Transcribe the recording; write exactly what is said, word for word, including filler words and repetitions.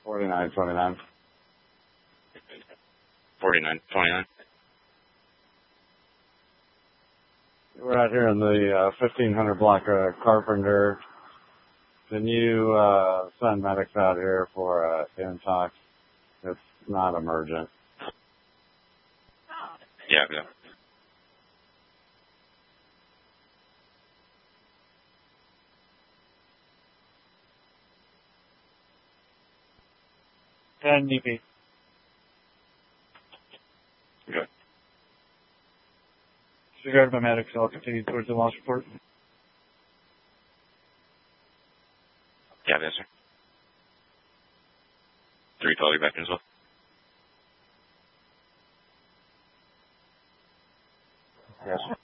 forty-nine twenty-nine. forty-nine twenty-nine. We're out here in the uh, fifteen hundred block of Carpenter. Can you uh, send medics out here for uh, intox? It's not emergent. Yeah, yeah. ten D P. Good. Disregard my medics, I'll continue towards the launch report. Yeah, yes, sir. three twelve, you back in as well. Yes, sir.